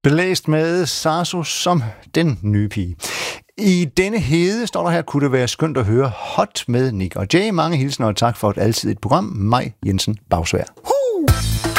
Blæst med Sarso som den nye pige. I denne hede, står der her, kunne det være skønt at høre Hot med Nick og Jay. Mange hilsner og tak for et alsidigt program. Maj Jensen Bagsvær.